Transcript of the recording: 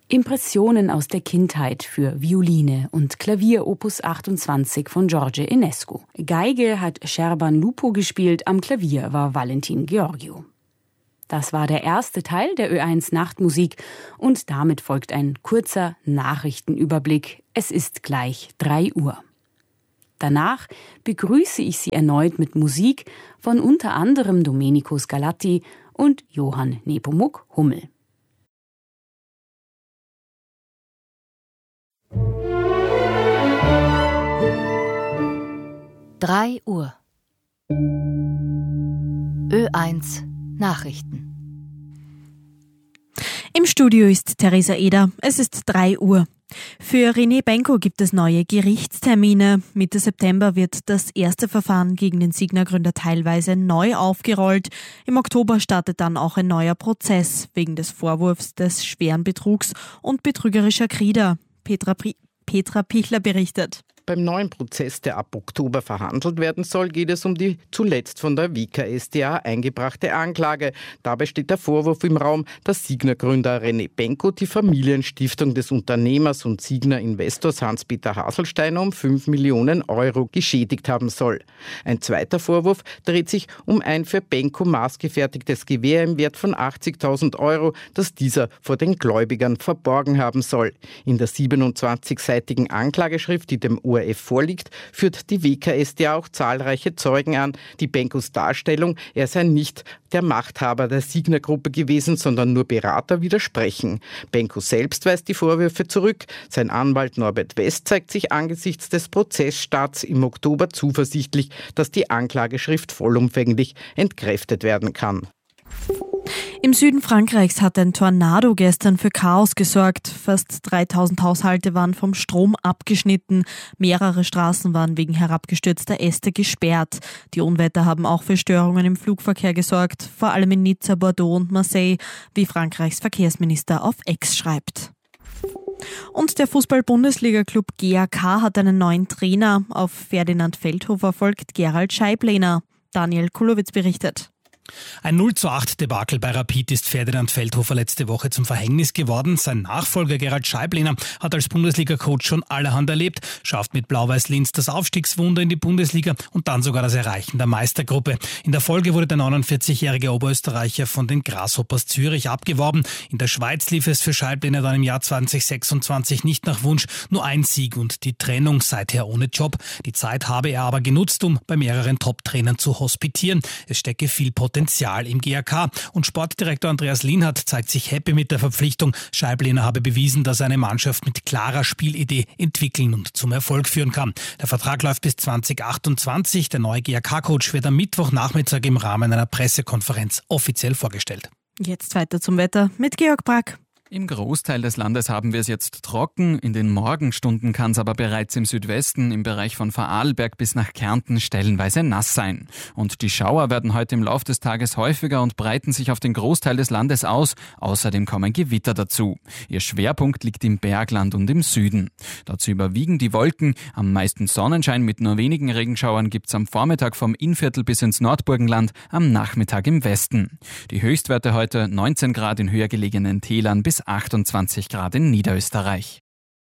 Impressionen aus der Kindheit für Violine und Klavier Opus 28 von George Enescu. Geige hat Sherban Lupo gespielt, am Klavier war Valentin Georgiou. Das war der erste Teil der Ö1 Nachtmusik und damit folgt ein kurzer Nachrichtenüberblick. Es ist gleich 3 Uhr. Danach begrüße ich Sie erneut mit Musik von unter anderem Domenico Scarlatti und Johann Nepomuk Hummel. Drei Uhr. Ö1 Nachrichten. Im Studio ist Theresa Eder. Es ist 3 Uhr. Für René Benko gibt es neue Gerichtstermine. Mitte September wird das erste Verfahren gegen den Signa-Gründer teilweise neu aufgerollt. Im Oktober startet dann auch ein neuer Prozess wegen des Vorwurfs des schweren Betrugs und betrügerischer Krieder. Petra Pichler berichtet. Beim neuen Prozess, der ab Oktober verhandelt werden soll, geht es um die zuletzt von der WKStA eingebrachte Anklage. Dabei steht der Vorwurf im Raum, dass Signa-Gründer René Benko die Familienstiftung des Unternehmers und Signa-Investors Hans-Peter Haselsteiner um 5 Millionen Euro geschädigt haben soll. Ein zweiter Vorwurf dreht sich um ein für Benko maßgefertigtes Gewehr im Wert von 80.000 Euro, das dieser vor den Gläubigern verborgen haben soll. In der 27-seitigen Anklageschrift, die dem ORF vorliegt, führt die WKStA auch zahlreiche Zeugen an, die Benkos Darstellung, er sei nicht der Machthaber der Signa-Gruppe gewesen, sondern nur Berater, widersprechen. Benko selbst weist die Vorwürfe zurück. Sein Anwalt Norbert West zeigt sich angesichts des Prozessstarts im Oktober zuversichtlich, dass die Anklageschrift vollumfänglich entkräftet werden kann. Im Süden Frankreichs hat ein Tornado gestern für Chaos gesorgt. Fast 3000 Haushalte waren vom Strom abgeschnitten. Mehrere Straßen waren wegen herabgestürzter Äste gesperrt. Die Unwetter haben auch für Störungen im Flugverkehr gesorgt, vor allem in Nizza, Bordeaux und Marseille, wie Frankreichs Verkehrsminister auf X schreibt. Und der Fußball-Bundesliga-Club GAK hat einen neuen Trainer. Auf Ferdinand Feldhofer folgt Gerald Scheiblener. Daniel Kulowitz berichtet. Ein 0:8 bei Rapid ist Ferdinand Feldhofer letzte Woche zum Verhängnis geworden. Sein Nachfolger Gerald Scheiblener hat als Bundesliga-Coach schon allerhand erlebt, schafft mit Blau-Weiß-Linz das Aufstiegswunder in die Bundesliga und dann sogar das Erreichen der Meistergruppe. In der Folge wurde der 49-jährige Oberösterreicher von den Grasshoppers Zürich abgeworben. In der Schweiz lief es für Scheiblener dann im Jahr 2026 nicht nach Wunsch, nur ein Sieg und die Trennung, seither ohne Job. Die Zeit habe er aber genutzt, um bei mehreren Top-Trainern zu hospitieren. Es stecke viel Potenzial im GAK und Sportdirektor Andreas Lienhardt zeigt sich happy mit der Verpflichtung. Scheiblener habe bewiesen, dass er eine Mannschaft mit klarer Spielidee entwickeln und zum Erfolg führen kann. Der Vertrag läuft bis 2028. Der neue GAK-Coach wird am Mittwochnachmittag im Rahmen einer Pressekonferenz offiziell vorgestellt. Jetzt weiter zum Wetter mit Georg Brack. Im Großteil des Landes haben wir es jetzt trocken. In den Morgenstunden kann es aber bereits im Südwesten, im Bereich von Vorarlberg bis nach Kärnten stellenweise nass sein. Und die Schauer werden heute im Laufe des Tages häufiger und breiten sich auf den Großteil des Landes aus. Außerdem kommen Gewitter dazu. Ihr Schwerpunkt liegt im Bergland und im Süden. Dazu überwiegen die Wolken. Am meisten Sonnenschein mit nur wenigen Regenschauern gibt es am Vormittag vom Innviertel bis ins Nordburgenland, am Nachmittag im Westen. Die Höchstwerte heute 19 Grad in höher gelegenen Tälern bis 28 Grad in Niederösterreich.